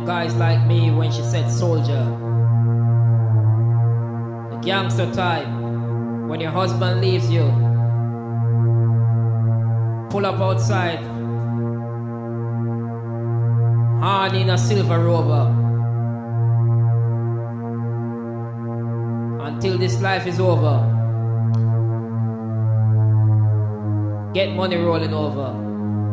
guys like me when she said soldier. The gangster type, when your husband leaves you, pull up outside, horn in a silver rover. Until this life is over, get money rolling over.